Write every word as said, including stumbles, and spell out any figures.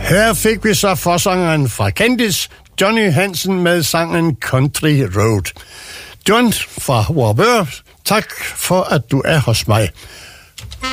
Her fik vi så forsangeren fra Kendis, Johnny Hansen, med sangen Country Road. John fra Vorupør, tak for at du er hos mig.